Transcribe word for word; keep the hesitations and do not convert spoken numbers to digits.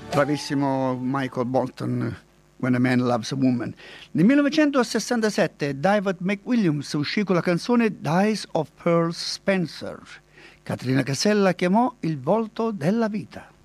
Bravissimo Michael Bolton, When a Man Loves a Woman. Nel millenovecentosessantasette David McWilliams uscì con la canzone Dies of Pearl Spencer. Caterina Casella chiamò Il volto della vita.